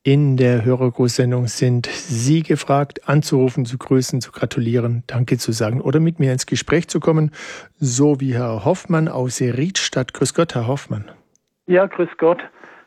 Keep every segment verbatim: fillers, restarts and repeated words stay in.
In der Hörergrußsendung sind Sie gefragt, anzurufen, zu grüßen, zu gratulieren, Danke zu sagen oder mit mir ins Gespräch zu kommen, so wie Herr Hoffmann aus Riedstadt. Grüß Gott, Herr Hoffmann. Ja, grüß Gott.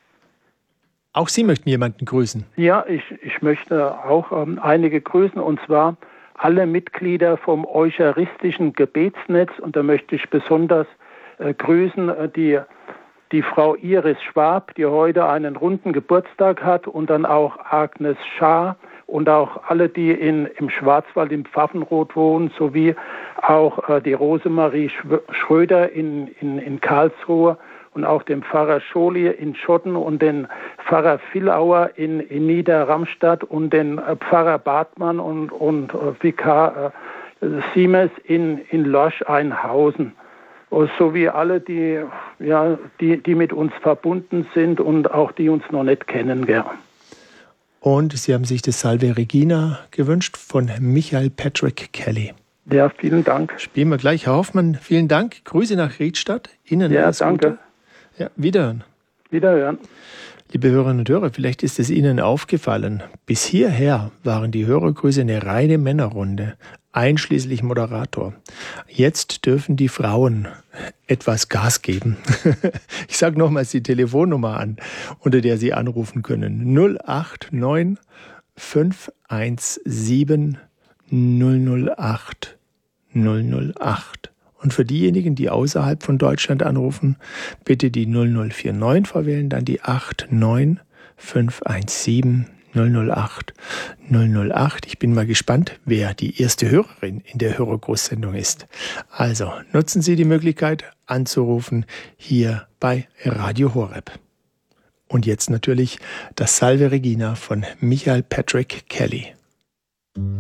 Auch Sie möchten jemanden grüßen? Ja, ich, ich möchte auch ähm, einige grüßen, und zwar alle Mitglieder vom Eucharistischen Gebetsnetz. Und da möchte ich besonders äh, grüßen äh, die die Frau Iris Schwab, die heute einen runden Geburtstag hat, und dann auch Agnes Schaar und auch alle, die in, im Schwarzwald, im Pfaffenrod wohnen, sowie auch äh, die Rosemarie Schröder in, in, in Karlsruhe und auch den Pfarrer Scholi in Schotten und den Pfarrer Villauer in, in Niederramstadt und den äh, Pfarrer Bartmann und, und äh, Vikar äh, Siemers in, in Lorsch-Einhausen. Sowie alle, die, ja, die, die mit uns verbunden sind und auch die uns noch nicht kennen. Ja. Und Sie haben sich das Salve Regina gewünscht von Michael Patrick Kelly. Ja, vielen Dank. Spielen wir gleich. Herr Hoffmann, vielen Dank. Grüße nach Riedstadt. Ihnen ja, alles danke. Gute. Ja, wiederhören. Wiederhören. Liebe Hörerinnen und Hörer, vielleicht ist es Ihnen aufgefallen, bis hierher waren die Hörergrüße eine reine Männerrunde, einschließlich Moderator. Jetzt dürfen die Frauen etwas Gas geben. Ich sage nochmals die Telefonnummer an, unter der Sie anrufen können. null acht neun fünf eins sieben null null acht null null acht. Und für diejenigen, die außerhalb von Deutschland anrufen, bitte die null null vier neun verwählen, dann die acht neun fünf eins sieben null null acht null null acht. Ich bin mal gespannt, wer die erste Hörerin in der Hörergrußsendung ist. Also nutzen Sie die Möglichkeit anzurufen hier bei Radio Horeb. Und jetzt natürlich das Salve Regina von Michael Patrick Kelly.